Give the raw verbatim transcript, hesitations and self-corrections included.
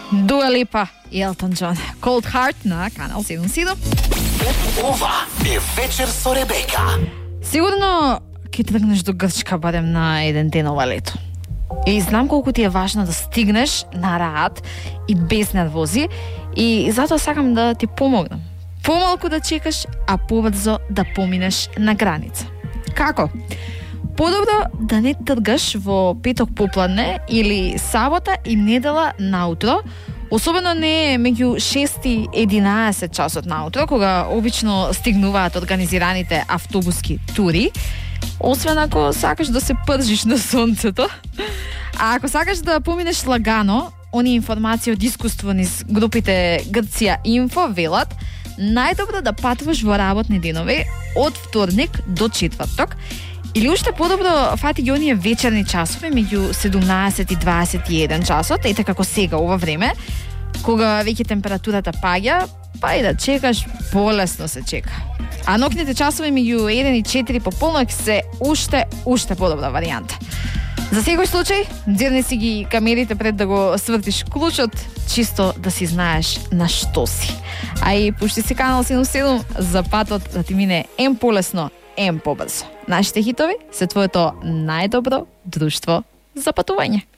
Дуа Липа и Елтон Џон. Cold Heart на Канал седум седум. Ова е вечер со Ребека. Сигурно ќе тргнеш до Грчка барем на еден ден ова лето. И знам колку ти е важно да стигнеш на рад и без нервози, и затоа сакам да ти помогнам. Помалку да чекаш, а побрзо да поминеш на граница. Како? Подобро да не тргаш во петок попладне или сабота и недела наутро, особено не меѓу шест и единаесет часот наутро, кога обично стигнуваат организираните автобуски тури, освен ако сакаш да се пржиш на сонцето. А ако сакаш да поминеш лагано, они информации од искуство низ групите Грција Инфо велат најдобро да патуваш во работни денови од вторник до четврток, или уште подобро фати ги оние вечерни часови меѓу седумнаесет и дваесет и еден часот, ете како сега ова време, кога веќе температурата паѓа, па и да чекаш, полесно се чека. А ноќните часови меѓу еден и четири по полнок се уште, уште подобра варијанта. За секој случај, дзирни си ги камерите пред да го свртиш клучот, чисто да си знаеш на што си. А и пушти си Канал седум седум за патот да ти мине ем полесно, ем побрзо. Нашите хитови се твоето најдобро друштво за патување.